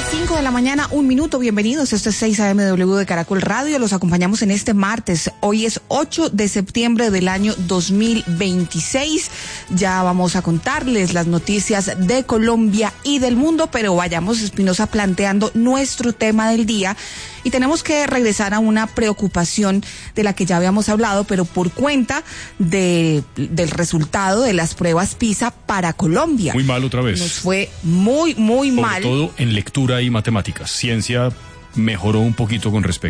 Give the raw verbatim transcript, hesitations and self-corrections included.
cinco de la mañana, un minuto, bienvenidos, esto es seis A M W de Caracol Radio, los acompañamos en este martes, hoy es ocho de septiembre del año dos mil veintiséis, ya vamos a contarles las noticias de Colombia y del mundo, pero vayamos, Espinosa, planteando nuestro tema del día, y tenemos que regresar a una preocupación de la que ya habíamos hablado, pero por cuenta de, del resultado de las pruebas PISA para Colombia. Muy mal otra vez. Nos fue muy, muy Sobre mal. todo en lectura y matemáticas. Ciencia mejoró un poquito con respecto